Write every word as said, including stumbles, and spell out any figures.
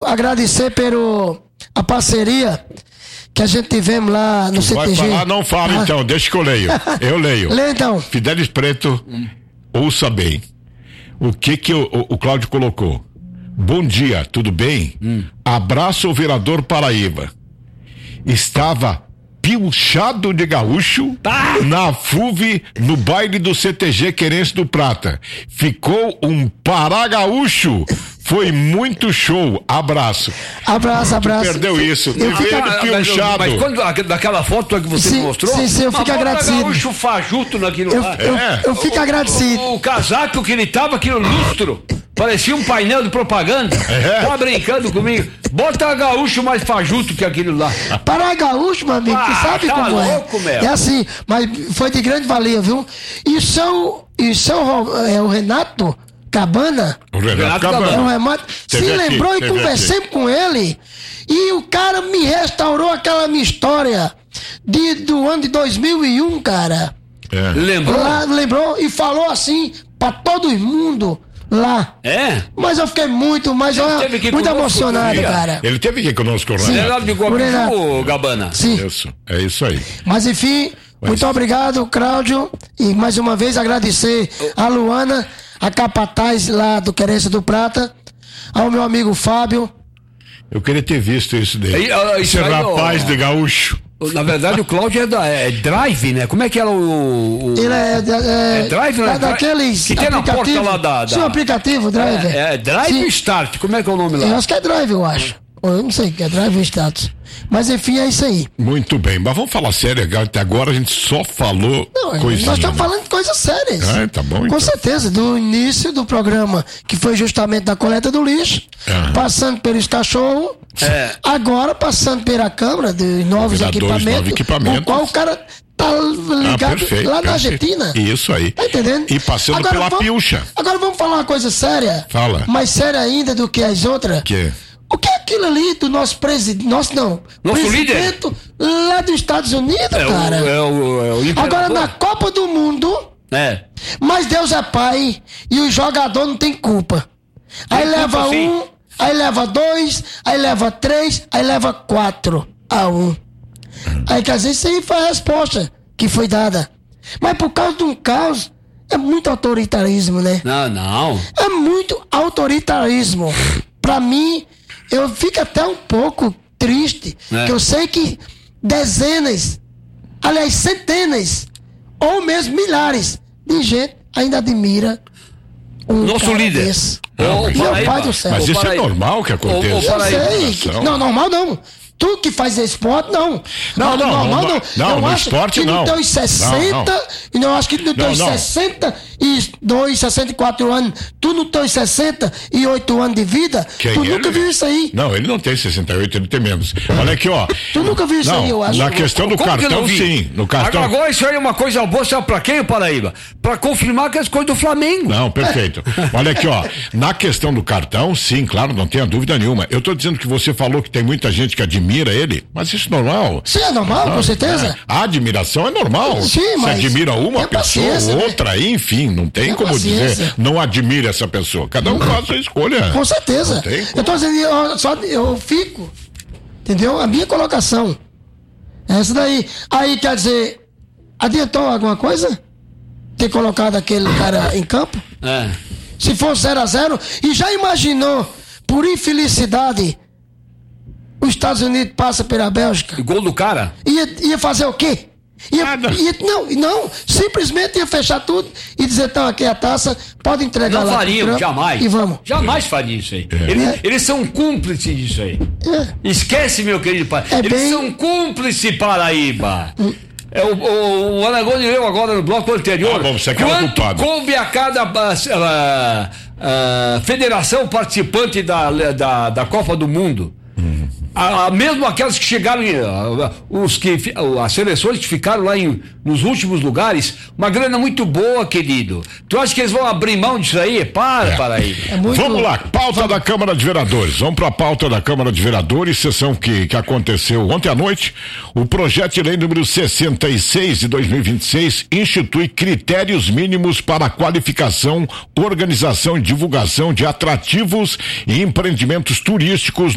agradecer pelo a parceria que a gente tivemos lá no tu C T G. Vai falar, não fala ah. então, deixa que eu leio. Eu leio. Lê então. Fidelis Preto, hum. ouça bem. O que que o, o, o Cláudio colocou? Bom dia, tudo bem? Hum. Abraço ao vereador Paraíba. Estava pilchado de gaúcho ah. na F U V no baile do C T G Querência do Prata. Ficou um paragaúcho. Foi muito show. Abraço. Abraço, abraço. Tu perdeu isso. Eu Me veio pilchado. Mas quando daquela foto que você sim, me mostrou, sim, sim, eu fico agradecido. Gaúcho fajuto naquilo eu, lá. Eu, é. eu fico agradecido. O, o, o casaco que ele tava, aquilo lustro. Parecia um painel de propaganda. É. Tá brincando comigo. Bota gaúcho mais fajuto que aquilo lá. Para gaúcho, meu amigo, ah, tu sabe tá como louco, é. Meu. É assim, mas foi de grande valia, viu? E seu, e seu é, o Renato Cabana. O Renato, Renato Cabana. É o Renato, se lembrou aqui, e conversei aqui. com ele. E o cara me restaurou aquela minha história de, do ano de dois mil e um, cara. É. Lembrou? Lá, lembrou e falou assim pra todo mundo. Lá. É? Mas eu fiquei muito, mas eu, muito emocionado, cara. Ele teve aqui conosco, Sim. Renato de Guapichu, Gabana. Sim. Isso, é isso aí. Mas enfim, mas... muito obrigado, Cláudio. E mais uma vez agradecer a Luana, a capataz lá do Querência do Prata, ao meu amigo Fábio. Eu queria ter visto isso dele. Aí, Esse rapaz de gaúcho. Na verdade, o Cláudio é, da, é drive, né? Como é que era o. o Ele é, é, é drive, né? É daqueles. Que tem na porta lá da. da... Sim, o aplicativo, drive. É, é drive Sim. Start, como é que é o nome lá? Eu acho que é drive, eu acho. Eu não sei, que é drive status. Mas enfim, é isso aí. Muito bem, mas vamos falar sério, até agora a gente só falou não, coisinha. Nós estamos falando de coisas sérias. Ah, tá bom, Com então. certeza, do início do programa, que foi justamente da coleta do lixo, ah. passando pelos cachorros, é. agora passando pela Câmara de novos equipamentos, novos equipamentos, o qual o cara tá ligado ah, perfeito, lá na Argentina. Isso aí. Tá entendendo? E passando agora, pela vamos, pilcha. Agora vamos falar uma coisa séria. Fala. Mais séria ainda do que as outras. Que? O que é aquilo ali do nosso presidente? Nosso não. Nosso presidente líder? Lá dos Estados Unidos, é cara. O, é o, é o agora na Copa do Mundo. É. Mas Deus é pai e o jogador não tem culpa. Aí tem leva culpa, um, sim. aí leva dois, aí leva três, aí leva quatro a um. Aí quer dizer, isso aí foi a resposta que foi dada. Mas por causa de um caos, é muito autoritarismo, né? Não, não. É muito autoritarismo. Pra mim, eu fico até um pouco triste, é. que eu sei que dezenas, aliás, centenas, ou mesmo milhares de gente ainda admira um nosso líder. Desse. Não, meu Paraíba. Pai do céu. Mas isso é normal que aconteça. Eu sei. Que, não, normal não. Tu que faz esporte, não. Não, não, normal, não. não. Não, eu no acho esporte que não. no teus sessenta, e não acho que no teus sessenta e dois, sessenta e quatro anos, tu no teus sessenta e oito anos de vida, Quem tu ele? nunca viu isso aí. Não, ele não tem sessenta e oito, ele tem menos. Olha aqui, ó. Tu nunca viu isso não, aí, eu acho. Na questão do Como cartão, sim. No cartão. Agora isso aí é uma coisa boa, sabe pra quem, Paraíba? Pra confirmar que as coisas do Flamengo. Não, perfeito. Olha aqui, ó. Na questão do cartão, sim, claro, não tenha dúvida nenhuma. Eu tô dizendo que você falou que tem muita gente que admira ele, mas isso é normal. Sim, é normal, não, com certeza. É. A admiração é normal. Sim, mas você admira uma pessoa, outra, né? Enfim, não tem, tem como paciência. dizer, não admira essa pessoa. Cada um faz a escolha. Com certeza. Eu tô dizendo, eu, só, eu fico, entendeu? A minha colocação é essa daí. Aí, quer dizer, adiantou alguma coisa? Ter colocado aquele cara em campo? É. Se for zero a zero, e já imaginou, por infelicidade, os Estados Unidos passa pela Bélgica? E gol do cara? Ia, ia fazer o quê? Ia, ia, não, não, simplesmente ia fechar tudo e dizer, então, aqui é a taça, pode entregar não lá. Não fariam, jamais. E vamos. Jamais faria isso aí. É. Eles, É. eles são cúmplices disso aí. É. Esquece, meu querido pai. É eles bem... são cúmplices, Paraíba. Hum. É, o, o, o Aragoni leu agora no bloco anterior. Ah, bom, você quanto culpado. coube a cada a, a, a federação participante da, da, da Copa do Mundo. Hum. A, a, mesmo aquelas que chegaram, em, a, os que, as seleções que ficaram lá em, nos últimos lugares, uma grana muito boa, querido. Tu acha que eles vão abrir mão disso aí? Para, é. para aí. É muito... Vamos lá, pauta Vamos... da Câmara de Vereadores. Vamos para a pauta da Câmara de Vereadores, sessão que, que aconteceu ontem à noite. O projeto de lei número sessenta e seis de dois mil e vinte e seis institui critérios mínimos para a qualificação, organização e divulgação de atrativos e empreendimentos turísticos